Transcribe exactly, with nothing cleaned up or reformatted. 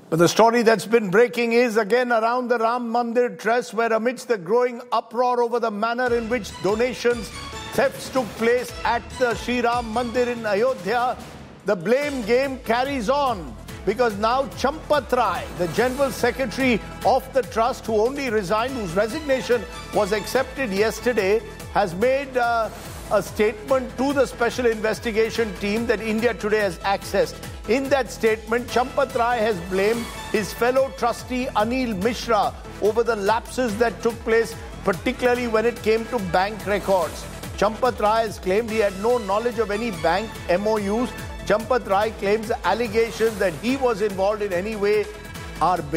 But the story that's been breaking is again around the Ram Mandir Trust, where amidst the growing uproar over the manner in which donations thefts took place at the Shri Ram Mandir in Ayodhya, the blame game carries on. Because now Champath Rai, the General Secretary of the Trust, who only resigned, whose resignation was accepted yesterday, has made uh, a statement to the Special Investigation Team that India Today has accessed. In that statement, Champath Rai has blamed his fellow trustee Anil Mishra over the lapses that took place, particularly when it came to bank records. Champath Rai has claimed he had no knowledge of any bank M O Us. Champath Rai claims the allegations that he was involved in any way are based